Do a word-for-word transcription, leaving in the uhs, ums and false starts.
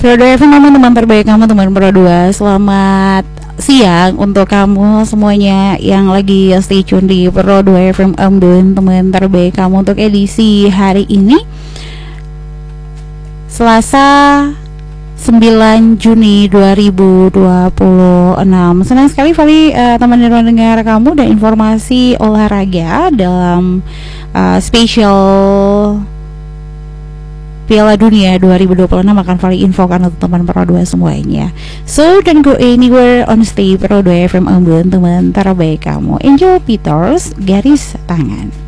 Pro dua F M, teman-teman terbaik kamu, teman Pro dua. Selamat siang untuk kamu semuanya yang lagi stay tune di Pro dua F M Ambon, teman terbaik kamu untuk edisi hari ini, Selasa sembilan Juni dua ribu dua puluh enam. Senang sekali Fali uh, teman dan dengar kamu dan informasi olahraga dalam uh, spesial Piala Dunia dua ribu dua puluh enam akan Fali infokan untuk teman Pro dua semuanya. So don't go anywhere, on stay Pro dua F M Ambon, teman terbaik kamu. Angel Peters, garis tangan.